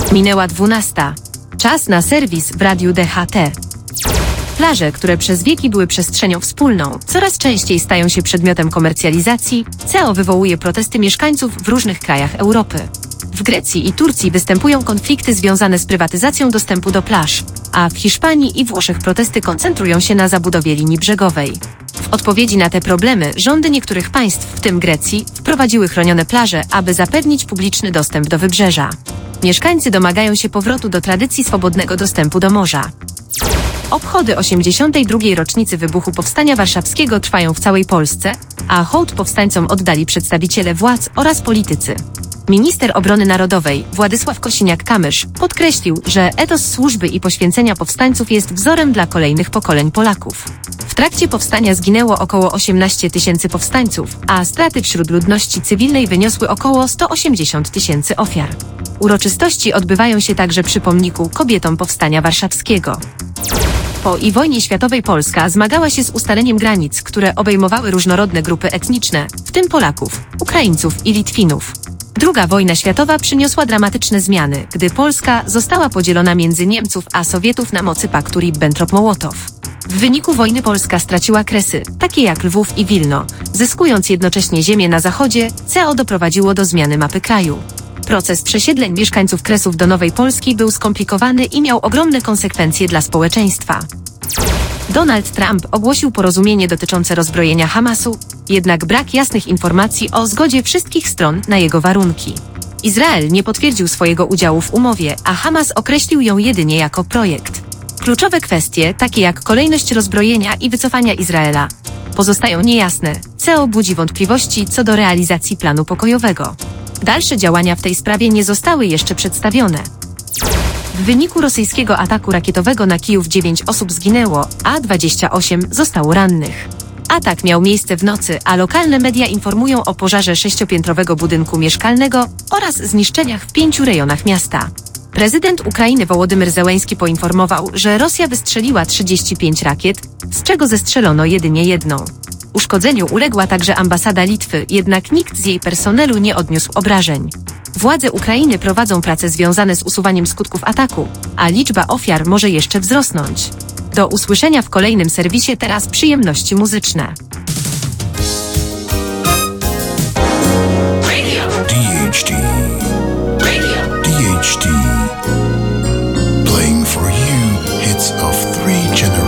Minęła 12. Czas na serwis w Radiu DHT. Plaże, które przez wieki były przestrzenią wspólną, coraz częściej stają się przedmiotem komercjalizacji, co wywołuje protesty mieszkańców w różnych krajach Europy. W Grecji i Turcji występują konflikty związane z prywatyzacją dostępu do plaż, a w Hiszpanii i Włoszech protesty koncentrują się na zabudowie linii brzegowej. W odpowiedzi na te problemy rządy niektórych państw, w tym Grecji, wprowadziły chronione plaże, aby zapewnić publiczny dostęp do wybrzeża. Mieszkańcy domagają się powrotu do tradycji swobodnego dostępu do morza. Obchody 82. rocznicy wybuchu Powstania Warszawskiego trwają w całej Polsce, a hołd powstańcom oddali przedstawiciele władz oraz politycy. Minister Obrony Narodowej Władysław Kosiniak-Kamysz podkreślił, że etos służby i poświęcenia powstańców jest wzorem dla kolejnych pokoleń Polaków. W trakcie powstania zginęło około 18 tysięcy powstańców, a straty wśród ludności cywilnej wyniosły około 180 tysięcy ofiar. Uroczystości odbywają się także przy pomniku kobietom Powstania Warszawskiego. Po wojnie światowej Polska zmagała się z ustaleniem granic, które obejmowały różnorodne grupy etniczne, w tym Polaków, Ukraińców i Litwinów. II wojna światowa przyniosła dramatyczne zmiany, gdy Polska została podzielona między Niemców a Sowietów na mocy paktu Ribbentrop-Mołotow. W wyniku wojny Polska straciła kresy, takie jak Lwów i Wilno, zyskując jednocześnie ziemię na zachodzie, co doprowadziło do zmiany mapy kraju. Proces przesiedleń mieszkańców Kresów do Nowej Polski był skomplikowany i miał ogromne konsekwencje dla społeczeństwa. Donald Trump ogłosił porozumienie dotyczące rozbrojenia Hamasu, jednak brak jasnych informacji o zgodzie wszystkich stron na jego warunki. Izrael nie potwierdził swojego udziału w umowie, a Hamas określił ją jedynie jako projekt. Kluczowe kwestie, takie jak kolejność rozbrojenia i wycofania Izraela, pozostają niejasne, co budzi wątpliwości co do realizacji planu pokojowego. Dalsze działania w tej sprawie nie zostały jeszcze przedstawione. W wyniku rosyjskiego ataku rakietowego na Kijów 9 osób zginęło, a 28 zostało rannych. Atak miał miejsce w nocy, a lokalne media informują o pożarze 6-piętrowego budynku mieszkalnego oraz zniszczeniach w 5 rejonach miasta. Prezydent Ukrainy Wołodymyr Zełenski poinformował, że Rosja wystrzeliła 35 rakiet, z czego zestrzelono jedynie jedną. Uszkodzeniu uległa także ambasada Litwy, jednak nikt z jej personelu nie odniósł obrażeń. Władze Ukrainy prowadzą prace związane z usuwaniem skutków ataku, a liczba ofiar może jeszcze wzrosnąć. Do usłyszenia w kolejnym serwisie, teraz przyjemności muzyczne. DHT. DHT. Playing for you hits of 3 generations.